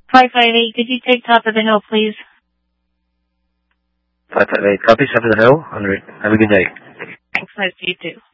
558, could you take top of the hill, please? 558, copy, top of the hill, 100. Have a good day. Thanks, nice to you too.